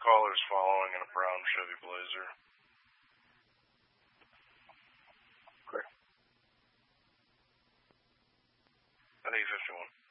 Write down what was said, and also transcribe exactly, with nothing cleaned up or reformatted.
caller's following in a brown Chevy Blazer. Correct. I think fifty-one.